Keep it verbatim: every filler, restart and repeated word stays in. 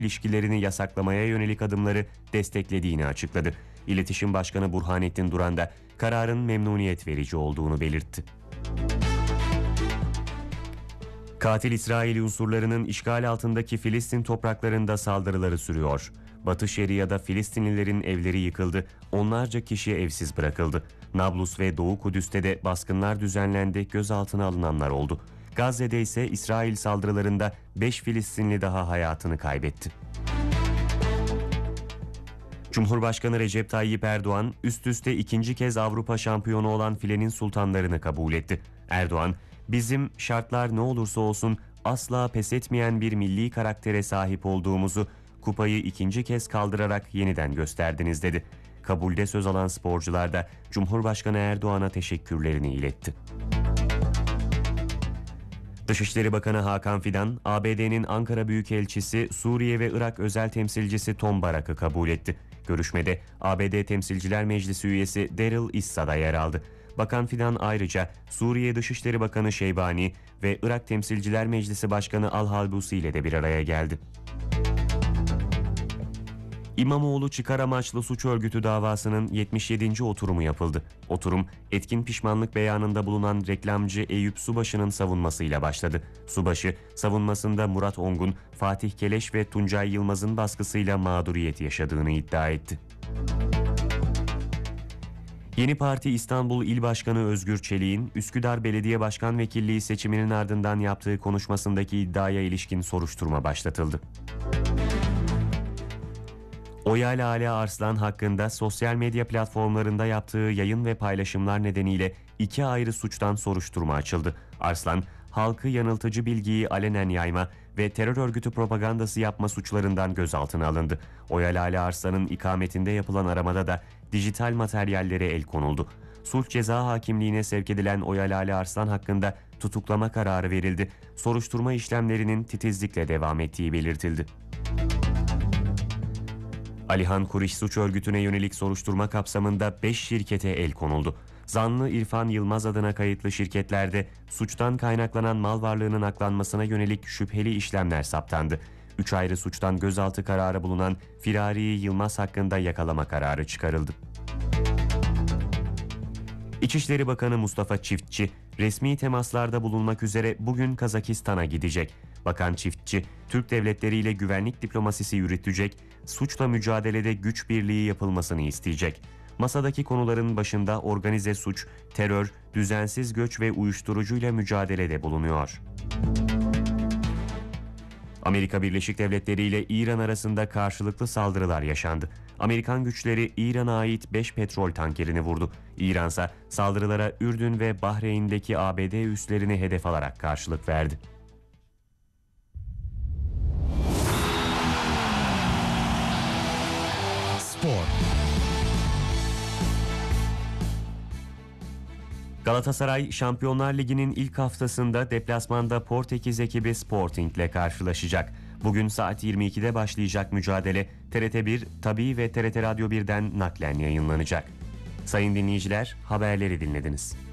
ilişkilerini yasaklamaya yönelik adımları desteklediğini açıkladı. İletişim Başkanı Burhanettin Duran da kararın memnuniyet verici olduğunu belirtti. Katil İsrail unsurlarının işgal altındaki Filistin topraklarında saldırıları sürüyor. Batı Şeria'da Filistinlilerin evleri yıkıldı, onlarca kişi evsiz bırakıldı. Nablus ve Doğu Kudüs'te de baskınlar düzenlendi, gözaltına alınanlar oldu. Gazze'de ise İsrail saldırılarında beş Filistinli daha hayatını kaybetti. Cumhurbaşkanı Recep Tayyip Erdoğan üst üste ikinci kez Avrupa şampiyonu olan filenin sultanlarını kabul etti. Erdoğan, "Bizim şartlar ne olursa olsun asla pes etmeyen bir milli karaktere sahip olduğumuzu kupayı ikinci kez kaldırarak yeniden gösterdiniz" dedi. Kabulde söz alan sporcular da Cumhurbaşkanı Erdoğan'a teşekkürlerini iletti. Dışişleri Bakanı Hakan Fidan, A B D'nin Ankara Büyükelçisi, Suriye ve Irak özel temsilcisi Tom Barak'ı kabul etti. Görüşmede A B D Temsilciler Meclisi üyesi Daryl Issa da yer aldı. Bakan Fidan ayrıca Suriye Dışişleri Bakanı Şeybani ve Irak Temsilciler Meclisi Başkanı Al-Halbusi ile de bir araya geldi. İmamoğlu çıkar amaçlı suç örgütü davasının yetmiş yedinci oturumu yapıldı. Oturum, etkin pişmanlık beyanında bulunan reklamcı Eyüp Subaşı'nın savunmasıyla başladı. Subaşı, savunmasında Murat Ongun, Fatih Keleş ve Tuncay Yılmaz'ın baskısıyla mağduriyet yaşadığını iddia etti. Yeni Parti İstanbul İl Başkanı Özgür Çelik'in Üsküdar Belediye Başkan Vekilliği seçiminin ardından yaptığı konuşmasındaki iddiaya ilişkin soruşturma başlatıldı. Oyal Ala Arslan hakkında sosyal medya platformlarında yaptığı yayın ve paylaşımlar nedeniyle iki ayrı suçtan soruşturma açıldı. Arslan, halkı yanıltıcı bilgiyi alenen yayma ve terör örgütü propagandası yapma suçlarından gözaltına alındı. Oyal Ala Arslan'ın ikametinde yapılan aramada da dijital materyallere el konuldu. Sulh Ceza Hakimliğine sevk edilen Oyal Ala Arslan hakkında tutuklama kararı verildi. Soruşturma işlemlerinin titizlikle devam ettiği belirtildi. Alihan Kuriş suç örgütüne yönelik soruşturma kapsamında beş şirkete el konuldu. Zanlı İrfan Yılmaz adına kayıtlı şirketlerde suçtan kaynaklanan mal varlığının aklanmasına yönelik şüpheli işlemler saptandı. üç ayrı suçtan gözaltı kararı bulunan Firari Yılmaz hakkında yakalama kararı çıkarıldı. İçişleri Bakanı Mustafa Çiftçi, resmi temaslarda bulunmak üzere bugün Kazakistan'a gidecek. Bakan Çiftçi, Türk devletleriyle güvenlik diplomasisi yürütecek, suçla mücadelede güç birliği yapılmasını isteyecek. Masadaki konuların başında organize suç, terör, düzensiz göç ve uyuşturucuyla mücadelede bulunuyor. Amerika Birleşik Devletleri ile İran arasında karşılıklı saldırılar yaşandı. Amerikan güçleri İran'a ait beş petrol tankerini vurdu. İran ise saldırılara Ürdün ve Bahreyn'deki A B D üslerini hedef alarak karşılık verdi. Spor. Galatasaray, Şampiyonlar Ligi'nin ilk haftasında deplasmanda Portekiz ekibi Sporting ile karşılaşacak. Bugün saat yirmi ikide başlayacak mücadele T R T bir, Tabii ve T R T Radyo bir'den naklen yayınlanacak. Sayın dinleyiciler, haberleri dinlediniz.